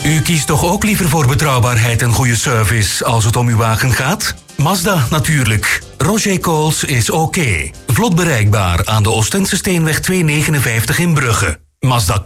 U kiest toch ook liever voor betrouwbaarheid en goede service als het om uw wagen gaat? Mazda natuurlijk. Roger Coles is oké. Vlot bereikbaar aan de Oostensesteenweg 259 in Brugge. Mazda